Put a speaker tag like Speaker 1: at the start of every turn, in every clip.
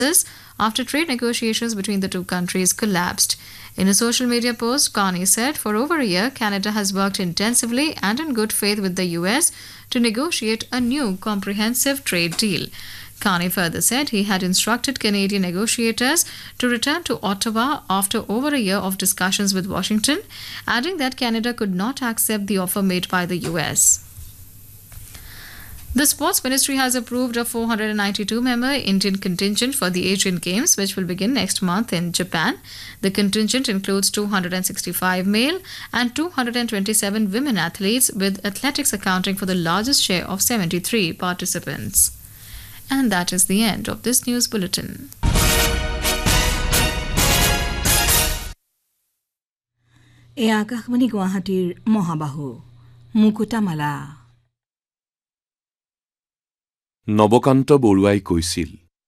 Speaker 1: this after trade negotiations between the two countries collapsed. In a social media post, Carney said for over a year, Canada has worked intensively and in good faith with the US to negotiate a new comprehensive trade deal. Carney further said he had instructed Canadian negotiators to return to Ottawa after over a year of discussions with Washington, adding that Canada could not accept the offer made by the US. The Sports Ministry has approved a 492-member Indian contingent for the Asian Games, which will begin next month in Japan. The contingent includes 265 male and 227 women athletes, with athletics accounting for the largest share of 73 participants. And that is the end of this news bulletin.
Speaker 2: Akashvani Guwahatiৰ মহাবাহু মুকুতামালা
Speaker 3: নবকান্ত বৰুৱাই কৈছিল,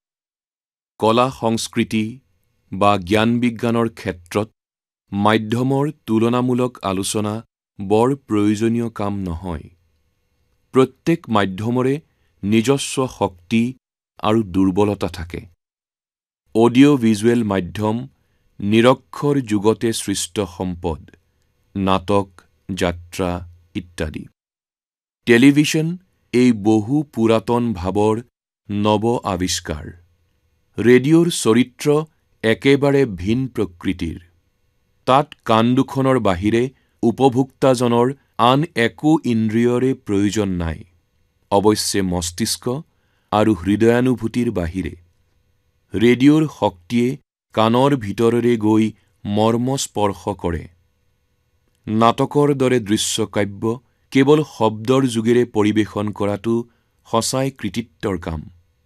Speaker 3: কলা সংস্কৃতি বা জ্ঞান বিজ্ঞানৰ ক্ষেত্ৰত মাধ্যমৰ তুলনামূলক আলোচনা বৰ প্ৰয়োজনীয় কাম নহয়। প্ৰত্যেক মাধ্যমৰে নিজস্ব শক্তি আৰু দুৰ্বলতা থাকে। অডিঅ' ভিজুৱেল মাধ্যম নিৰক্ষৰ যুগতে সৃষ্ট সম্পদ, নাটক, যাত্ৰা ইত্যাদি। টেলিভিছন এই বহু পুৰাতন ভাৱৰ নৱ আৱিষ্কাৰ। ৰেডিঅ'ৰ চৰিত্ৰ একেবাৰে ভিন প্ৰকৃতিৰ। তাত কাণ দুখনৰ বাহিৰে উপভোক্তাজনৰ আন একো ইন্দ্ৰিয়ৰে প্ৰয়োজন নাই, অৱশ্যে মস্তিষ্ক আৰু হৃদয়ানুভূতিৰ বাহিৰে। ৰেডিঅ'ৰ শক্তিয়ে কাণৰ ভিতৰেৰে গৈ মৰ্ম স্পৰ্শ কৰে। নাটকৰ দৰে দৃশ্যকাব্য কেৱল শব্দৰ যোগেৰে পৰিৱেশন কৰাটো সঁচাই কৃতিত্বৰ কাম।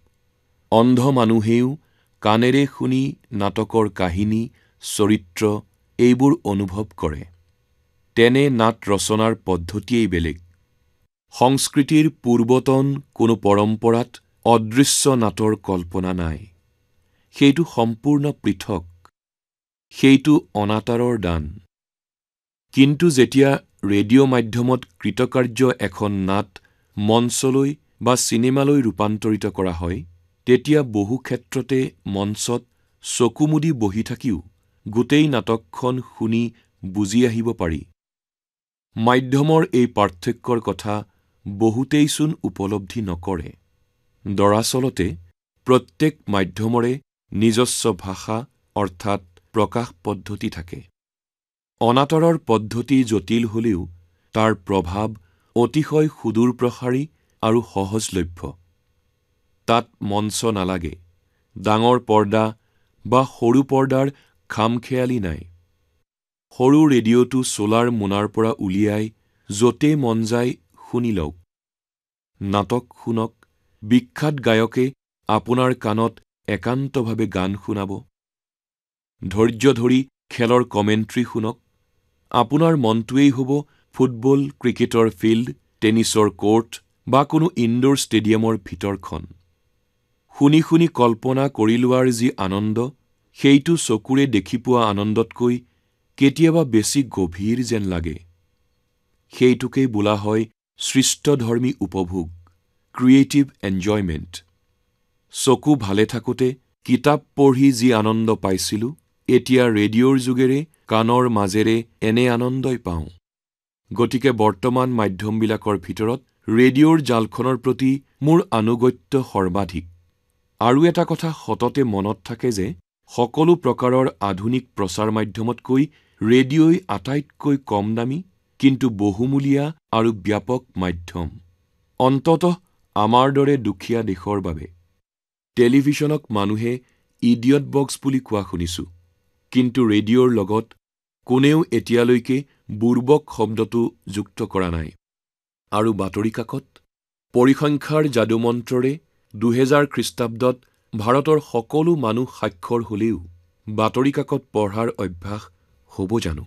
Speaker 3: অন্ধ মানুহেও কাণেৰে শুনি নাটকৰ কাহিনী, চৰিত্ৰ এইবোৰ অনুভৱ কৰে। তেনে নাট ৰচনাৰ পদ্ধতিয়েই বেলেগ। সংস্কৃতিৰ পূৰ্বতন কোনো পৰম্পৰাত অদৃশ্য নাটৰ কল্পনা নাই। সেইটো সম্পূৰ্ণ পৃথক। সেইটো অনাতাঁৰৰ দান। কিন্তু যেতিয়া ৰেডিঅ' মাধ্যমত কৃতকাৰ্য এখন নাট মঞ্চলৈ বা চিনেমালৈ ৰূপান্তৰিত কৰা হয়, তেতিয়া বহু ক্ষেত্ৰতে মঞ্চত চকু মুদি বহি থাকিও গোটেই নাটকখন শুনি বুজি আহিব পাৰি। মাধ্যমৰ এই পাৰ্থক্যৰ কথা বহুতেইচোন উপলব্ধি নকৰে। দৰাচলতে প্ৰত্যেক মাধ্যমৰে নিজস্ব ভাষা অৰ্থাৎ প্ৰকাশ পদ্ধতি থাকে। অনাতাঁৰৰ পদ্ধতি জটিল হ'লেও তাৰ প্ৰভাৱ অতিশয় সুদূৰপ্ৰসাৰী আৰু সহজলভ্য। তাত মঞ্চ নালাগে, ডাঙৰ পৰ্দা বা সৰু পৰ্দাৰ খামখেয়ালি নাই। সৰু ৰেডিঅ'টো চোলাৰ মোনাৰ পৰা উলিয়াই য'তে মন যায় শুনি লওক। নাটক শুনক, বিখ্যাত গায়কে আপোনাৰ কাণত একান্তভাৱে গান শুনাব। ধৈৰ্য ধৰি খেলৰ কমেণ্ট্ৰি শুনক। আপোনাৰ মনটোৱেই হ'ব ফুটবল, ক্ৰিকেটৰ ফিল্ড, টেনিছৰ কোৰ্ট বা কোনো ইনডোৰ ষ্টেডিয়ামৰ ভিতৰখন। শুনি শুনি কল্পনা কৰি লোৱাৰ যি আনন্দ, সেইটো চকুৰে দেখি পোৱা আনন্দতকৈ কেতিয়াবা বেছি গভীৰ যেন লাগে। সেইটোকেই বোলা হয় সৃষ্টধৰ্মী উপভোগ, ক্ৰিয়েটিভ এনজয়মেণ্ট। চকু ভালে থাকোঁতে কিতাপ পঢ়ি যি আনন্দ পাইছিলোঁ, এতিয়া ৰেডিঅ'ৰ যোগেৰে কাণৰ মাজেৰে এনে আনন্দই পাওঁ। গতিকে বৰ্তমান মাধ্যমবিলাকৰ ভিতৰত ৰেডিঅ'ৰ জালখনৰ প্ৰতি মোৰ আনুগত্য সৰ্বাধিক। আৰু এটা কথা সততে মনত থাকে যে সকলো প্ৰকাৰৰ আধুনিক প্ৰচাৰ মাধ্যমতকৈ ৰেডিঅ'ই আটাইতকৈ কম দামী কিন্তু বহুমূলীয়া আৰু ব্যাপক মাধ্যম, অন্ততঃ আমাৰ দৰে দুখীয়া দেশৰ বাবে। টেলিভিছনক মানুহে ইডিয়ট বক্স বুলি কোৱা শুনিছোঁ, কিন্তু ৰেডিঅ'ৰ লগত কোনেও এতিয়ালৈকে বুৰ্বক শব্দটো যুক্ত কৰা নাই। আৰু বাতৰি কাকত? পৰিসংখ্যাৰ যাদুমন্ত্ৰৰে 2000 খ্ৰীষ্টাব্দত ভাৰতৰ সকলো মানুহ সাক্ষৰ হ'লেও বাতৰি কাকত পঢ়াৰ অভ্যাস হ'ব জানো?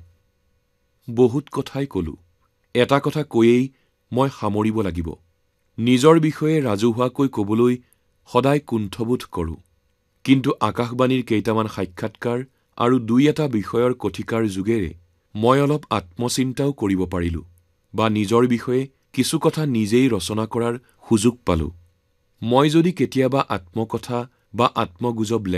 Speaker 3: বহুত কথাই ক'লোঁ। এটা কথা কৈয়েই মই সামৰিব লাগিব। নিজৰ বিষয়ে ৰাজহুৱাকৈ ক'বলৈ সদায় কুণ্ঠবোধ কৰোঁ। কিন্তু আকাশবাণীৰ কেইটামান সাক্ষাৎকাৰ আৰু দুই এটা বিষয়ৰ কথিকাৰ যোগেৰে মই অলপ আত্মচিন্তাও কৰিব পাৰিলোঁ, বা নিজৰ বিষয়ে কিছু কথা নিজেই ৰচনা কৰাৰ সুযোগ পালোঁ। মই যদি কেতিয়াবা আত্মকথা বা আত্মগুজব